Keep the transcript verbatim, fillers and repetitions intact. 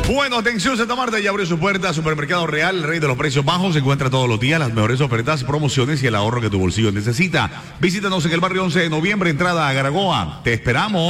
Bueno, atención, Santa Marta ya abrió su puerta. Supermercado Real, el rey de los precios bajos. Se encuentra todos los días las mejores ofertas, promociones y el ahorro que tu bolsillo necesita. Visítanos en el barrio once de noviembre, entrada a Garagoa. Te esperamos.